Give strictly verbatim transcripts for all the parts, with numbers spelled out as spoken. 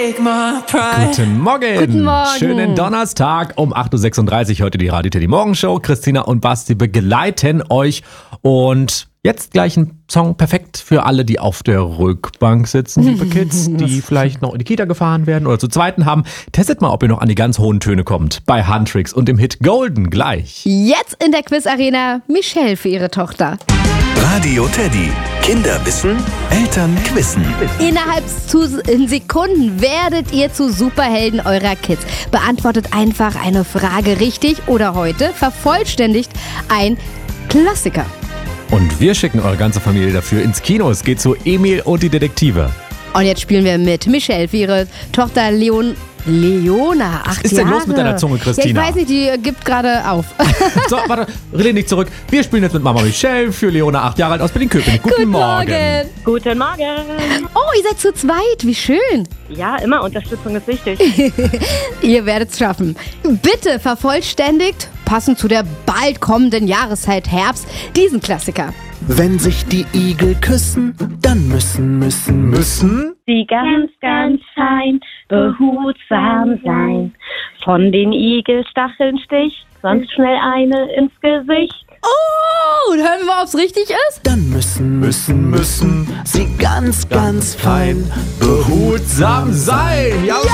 take my pride. Guten Morgen. Guten Morgen. Schönen Donnerstag um acht Uhr sechsunddreißig. Heute die Radio Teddy Morgenshow. Christina und Basti begleiten euch. Und jetzt gleich ein Song perfekt für alle, die auf der Rückbank sitzen, liebe Kids, die vielleicht noch in die Kita gefahren werden oder zu zweiten haben. Testet mal, ob ihr noch an die ganz hohen Töne kommt. Bei Huntrix und dem Hit Golden gleich. Jetzt in der Quiz-Arena Michelle für ihre Tochter. Radio Teddy. Kinder wissen, Eltern quizzen. Innerhalb zu in Sekunden werdet ihr zu Superhelden eurer Kids. Beantwortet einfach eine Frage richtig oder heute vervollständigt ein Klassiker. Und wir schicken eure ganze Familie dafür ins Kino. Es geht zu Emil und die Detektive. Und jetzt spielen wir mit Michelle für ihre Tochter Leon... Leona, acht Was ist denn Jahre. los mit deiner Zunge, Christina? Ja, ich weiß nicht, die gibt gerade auf. So, warte, rede nicht zurück. Wir spielen jetzt mit Mama Michelle für Leona, acht Jahre alt aus Berlin-Köpenick. Guten, Guten Morgen. Morgen. Guten Morgen. Oh, ihr seid zu zweit, wie schön. Ja, immer Unterstützung ist wichtig. Ihr werdet es schaffen. Bitte vervollständigt, passend zu der bald kommenden Jahreszeit Herbst, diesen Klassiker. Wenn sich die Igel küssen, dann müssen, müssen, müssen. Sie ganz, ganz fein, behutsam sein. Von den Igelstacheln sticht, sonst schnell eine ins Gesicht. Oh, und hören wir mal, ob es richtig ist? Dann müssen, müssen, müssen sie ganz, ganz fein. Behutsam sein. Jawohl.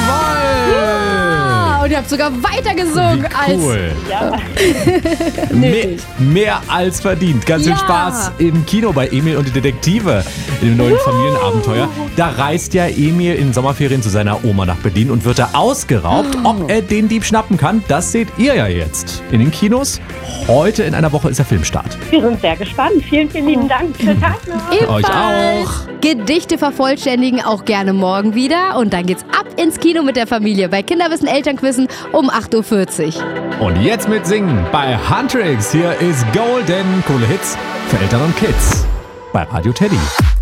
Ah, und ihr habt sogar weiter gesungen als... Cool. Ja. Mehr, mehr als verdient. Ganz viel Ja. Spaß im Kino bei Emil und die Detektive in dem neuen Familienabenteuer. Da reist ja Emil in Sommerferien zu seiner Oma nach Berlin und wird da ausgeraubt. Ob er den Dieb schnappen kann, das seht ihr ja jetzt in den Kinos. Heute in einer Woche ist der Filmstart. Wir sind sehr gespannt. Vielen, vielen lieben Dank. Schönen Tag noch. Euch Ebenfalls. auch. Gedichte vervollständigen auch gerne morgen wieder. Und dann geht's ab ins Kino mit der Familie bei Kinderwissen Elternquissen um acht Uhr vierzig. Und jetzt mit Singen bei Huntrix. Hier ist Golden. Coole Hits für Eltern und Kids bei Radio Teddy.